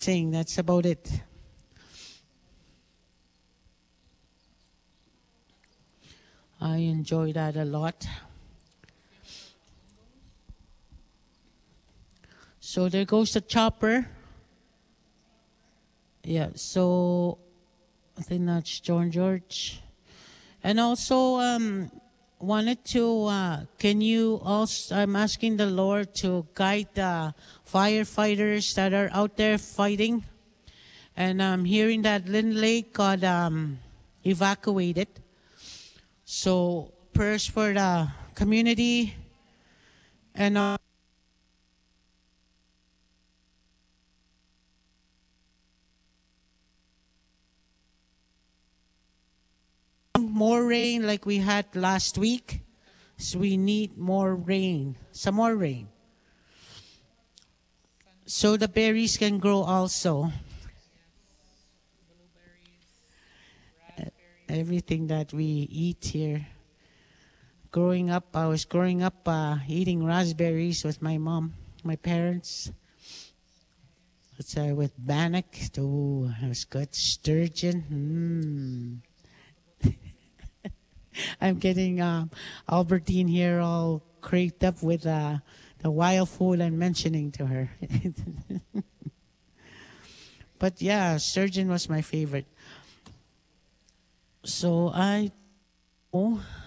sing. That's about it. I enjoy that a lot. So there goes the chopper. Yeah, so I think that's John George. And also, wanted to, can you also, I'm asking the Lord to guide the firefighters that are out there fighting. And I'm hearing that Lynn Lake got evacuated. So prayers for the community and more rain like we had last week. So we need more rain, some more rain. So the berries can grow also. Everything that we eat here. Growing up, I was growing up eating raspberries with my mom, my parents. It's with bannock. Oh, it was good. Sturgeon. I'm getting Albertine here all craked up with the wild food I'm mentioning to her. But yeah, sturgeon was my favorite. So I, oh,